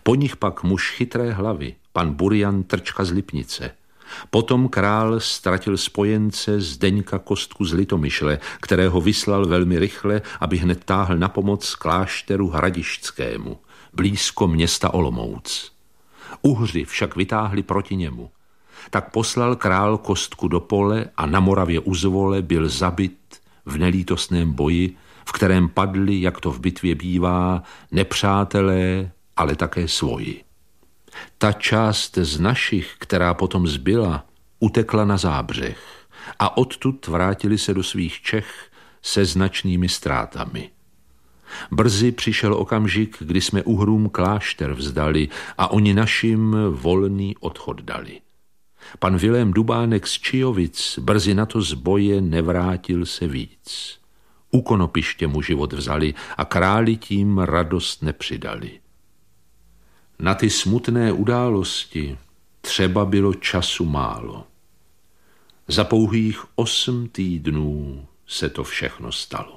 Po nich pak muž chytré hlavy, pan Burian Trčka z Lipnice. Potom král ztratil spojence Zdeňka Kostku z Litomyšle, kterého vyslal velmi rychle, aby hned táhl na pomoc klášteru hradišťskému, blízko města Olomouc. Uhři však vytáhli proti němu. Tak poslal král Kostku do pole a na Moravě u Zvole byl zabit v nelítostném boji, v kterém padli, jak to v bitvě bývá, nepřátelé, ale také svoji. Ta část z našich, která potom zbyla, utekla na Zábřeh a odtud vrátili se do svých Čech se značnými ztrátami. Brzy přišel okamžik, kdy jsme Uhrům klášter vzdali a oni našim volný odchod dali. Pan Vilém Dubánek z Čijovic brzy na to z boje nevrátil se víc. U Konopiště mu život vzali a králi tím radost nepřidali. Na ty smutné události třeba bylo času málo. Za pouhých 8 týdnů se to všechno stalo.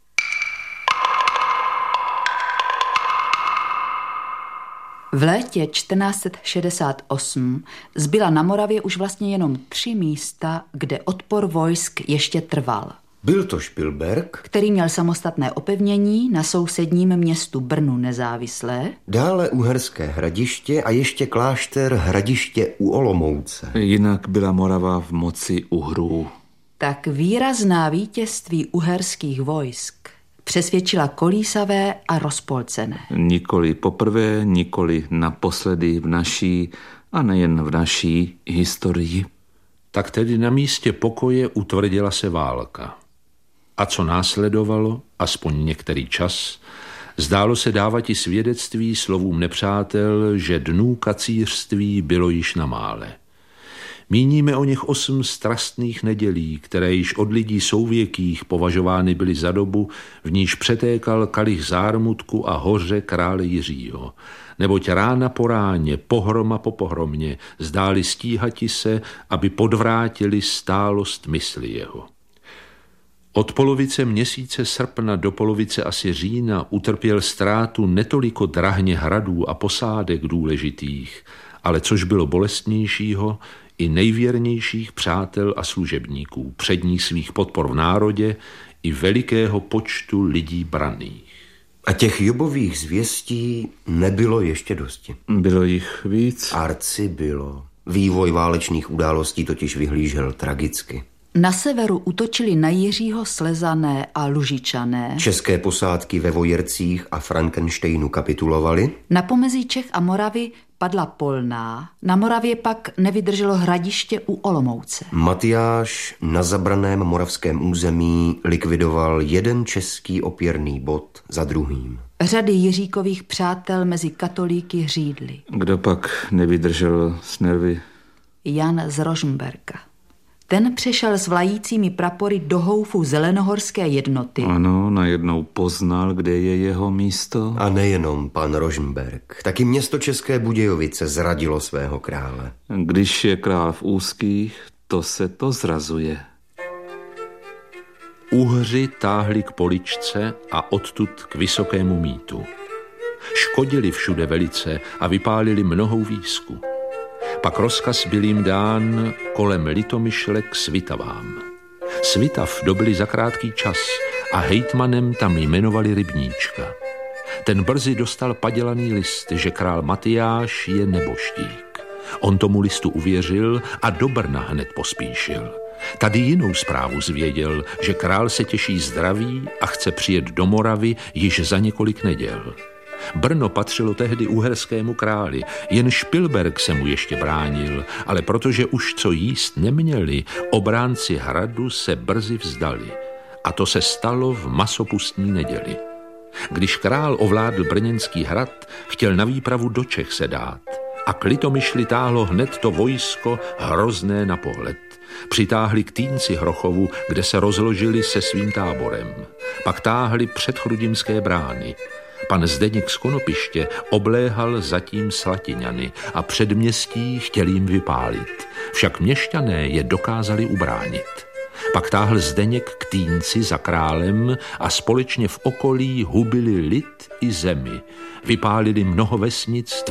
V létě 1468 zbyla na Moravě už vlastně jenom 3 místa, kde odpor vojsk ještě trval. Byl to Špilberk, který měl samostatné opevnění na sousedním městu Brnu nezávislé. Dále Uherské Hradiště a ještě klášter Hradiště u Olomouce. Jinak byla Morava v moci Uhrů. Tak výrazná vítězství uherských vojsk přesvědčila kolísavé a rozpolcené. Nikoli poprvé, nikoli naposledy v naší a nejen v naší historii. Tak tedy na místě pokoje utvrdila se válka. A co následovalo, aspoň některý čas, zdálo se dávati svědectví slovům nepřátel, že dnů kacířství bylo již na mále. Míníme o nich 8 strastných nedělí, které již od lidí souvěkých považovány byly za dobu, v níž přetékal kalich zármutku a hoře krále Jiřího. Neboť rána po ráně, pohroma po pohromě, zdáli stíhati se, aby podvrátili stálost mysli jeho. Od polovice měsíce srpna do polovice asi října utrpěl ztrátu netoliko drahně hradů a posádek důležitých, ale což bylo bolestnějšího, i nejvěrnějších přátel a služebníků, předních svých podpor v národě i velikého počtu lidí branných. A těch Jobových zvěstí nebylo ještě dosti. Bylo jich víc? Arci bylo. Vývoj válečných událostí totiž vyhlížel tragicky. Na severu útočili na Jiřího Slezané a Lužičané. České posádky ve Vojercích a Frankensteinu kapitulovaly. Na pomezí Čech a Moravy padla Polná, na Moravě pak nevydrželo Hradiště u Olomouce. Matyáš na zabraném moravském území likvidoval jeden český opěrný bod za druhým. Řady Jiříkových přátel mezi katolíky hřídly. Kdo pak nevydržel s nervy? Jan z Rožmberka. Ten přešel s vlajícími prapory do houfu zelenohorské jednoty. Ano, najednou poznal, kde je jeho místo. A nejenom pan Rožmberk. Taky město České Budějovice zradilo svého krále. Když je král v úzkých, to se to zrazuje. Uhři táhli k Poličce a odtud k Vysokému Mítu. Škodili všude velice a vypálili mnohou výsku. Pak rozkaz byl jim dán kolem Litomyšle k Svitavám. Svitav dobyli za krátký čas a hejtmanem tam jmenovali Rybníčka. Ten brzy dostal padělaný list, že král Matyáš je neboštík. On tomu listu uvěřil a do Brna hned pospíšil. Tady jinou zprávu zvěděl, že král se těší zdraví a chce přijet do Moravy již za několik neděl. Brno patřilo tehdy uherskému králi, jen Špilberk se mu ještě bránil, ale protože už co jíst neměli, obránci hradu se brzy vzdali. A to se stalo v masopustní neděli. Když král ovládl brněnský hrad, chtěl na výpravu do Čech se dát. A k Litomyšli táhlo hned to vojsko hrozné na pohled. Přitáhli k Týnci Hrochovu, kde se rozložili se svým táborem. Pak táhli před Chrudimské brány. Pan Zdeněk z Konopiště obléhal zatím Slatiňany a předměstí chtěl jim vypálit. Však měšťané je dokázali ubránit. Pak táhl Zdeněk k Týnci za králem a společně v okolí hubili lid i zemi. Vypálili mnoho vesnic,